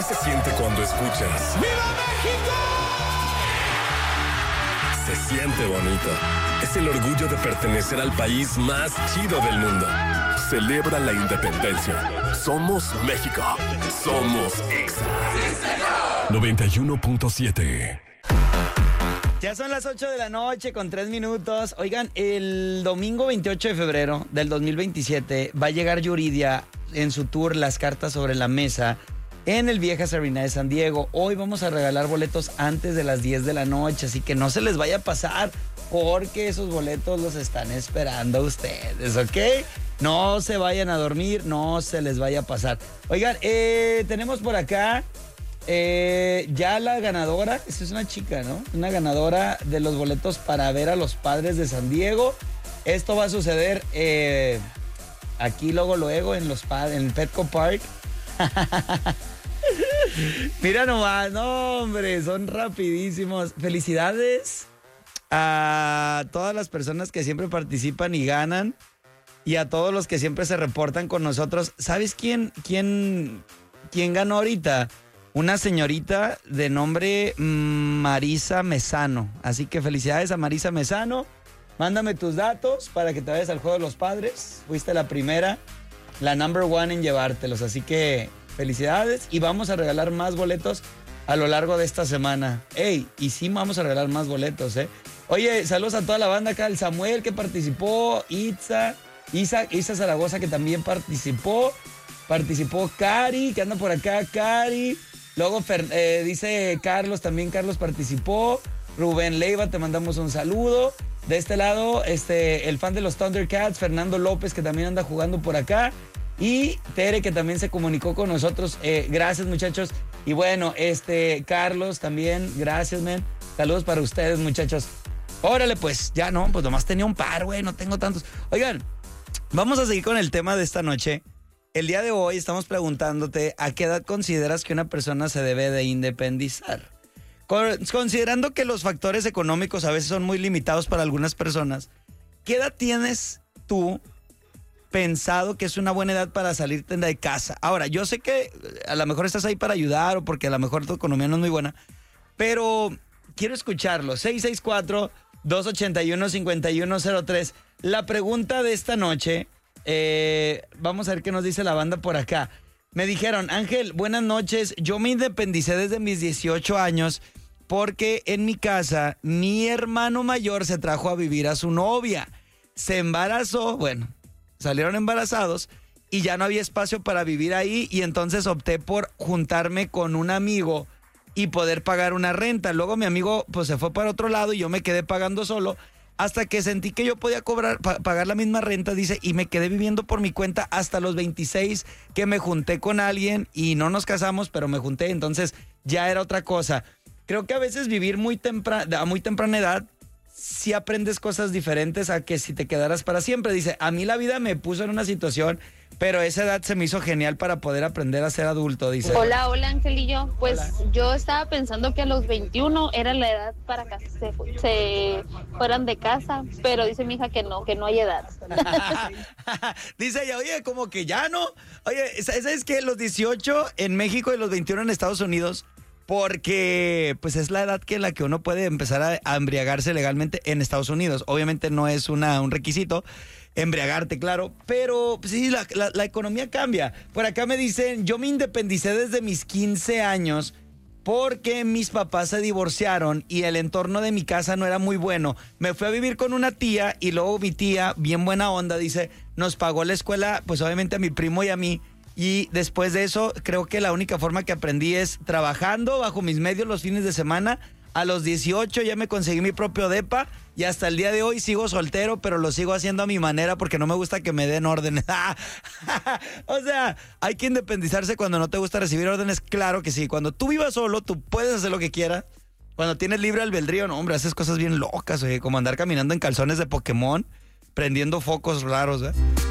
se siente cuando escuchas ¡Viva México! Se siente bonito. Es el orgullo de pertenecer al país más chido del mundo. Celebra la independencia. Somos México. Somos Exa. 91.7. Ya son las 8 de la noche con 3 minutos. Oigan, el domingo 28 de febrero del 2027 va a llegar Yuridia en su tour Las Cartas sobre la Mesa en el Viejas Arena de San Diego. Hoy vamos a regalar boletos antes de las 10 de la noche, así que no se les vaya a pasar porque esos boletos los están esperando ustedes, ¿ok? No se vayan a dormir, no se les vaya a pasar. Oigan, tenemos por acá ya la ganadora. Esta es una chica, ¿no? Una ganadora de los boletos para ver a los Padres de San Diego. Esto va a suceder aquí luego en el Petco Park. Mira nomás, no hombre, son rapidísimos. Felicidades a todas las personas que siempre participan y ganan, y a todos los que siempre se reportan con nosotros. ¿Sabes quién ganó ahorita? Una señorita de nombre Marisa Mesano. Así que felicidades a Marisa Mesano. Mándame tus datos para que te vayas al Juego de los Padres. Fuiste la primera, la number one en llevártelos. Así que felicidades, y vamos a regalar más boletos a lo largo de esta semana. Ey, y sí vamos a regalar más boletos, ¿eh? Oye, saludos a toda la banda acá, el Samuel que participó, Isa Zaragoza que también participó Cari, que anda por acá, Cari. Luego dice Carlos participó. Rubén Leiva, te mandamos un saludo. De este lado, el fan de los Thundercats, Fernando López, que también anda jugando por acá. Y Tere, que también se comunicó con nosotros. Gracias, muchachos. Y bueno, Carlos también, gracias, men. Saludos para ustedes, muchachos. Órale, pues, ya no, pues nomás tenía un par, güey, no tengo tantos. Oigan, vamos a seguir con el tema de esta noche. El día de hoy estamos preguntándote a qué edad consideras que una persona se debe de independizar. Considerando que los factores económicos a veces son muy limitados para algunas personas, ¿qué edad tienes tú pensado que es una buena edad para salirte de casa? Ahora, yo sé que a lo mejor estás ahí para ayudar o porque a lo mejor tu economía no es muy buena, pero quiero escucharlo. 664-281-5103. La pregunta de esta noche, vamos a ver qué nos dice la banda por acá. Me dijeron, Ángel, buenas noches, yo me independicé desde mis 18 años porque en mi casa mi hermano mayor se trajo a vivir a su novia. Se embarazó, bueno, salieron embarazados y ya no había espacio para vivir ahí, y entonces opté por juntarme con un amigo y poder pagar una renta. Luego mi amigo pues se fue para otro lado y yo me quedé pagando solo hasta que sentí que yo podía pagar la misma renta, dice, y me quedé viviendo por mi cuenta hasta los 26, que me junté con alguien y no nos casamos, pero me junté, entonces ya era otra cosa. Creo que a veces vivir a muy temprana edad sí aprendes cosas diferentes a que si te quedaras para siempre. Dice, a mí la vida me puso en una situación, pero esa edad se me hizo genial para poder aprender a ser adulto, dice. Hola, Angelillo. Pues hola. Yo estaba pensando que a los 21 era la edad para que se fueran de casa, pero dice mi hija que no hay edad. Dice ella, oye, como que ya no. Oye, ¿sabes qué? Los 18 en México y los 21 en Estados Unidos, porque pues es la edad en la que uno puede empezar a embriagarse legalmente en Estados Unidos. Obviamente no es un requisito embriagarte, claro, pero pues, sí, la economía cambia. Por acá me dicen, yo me independicé desde mis 15 años porque mis papás se divorciaron y el entorno de mi casa no era muy bueno. Me fui a vivir con una tía y luego mi tía, bien buena onda, dice, nos pagó la escuela, pues obviamente a mi primo y a mí. Y después de eso, creo que la única forma que aprendí es trabajando bajo mis medios los fines de semana. A los 18 ya me conseguí mi propio depa y hasta el día de hoy sigo soltero, pero lo sigo haciendo a mi manera porque no me gusta que me den órdenes. O sea, hay que independizarse cuando no te gusta recibir órdenes, claro que sí. Cuando tú vivas solo, tú puedes hacer lo que quieras. Cuando tienes libre albedrío, no, hombre, haces cosas bien locas, oye, como andar caminando en calzones de Pokémon, prendiendo focos raros, ¿eh?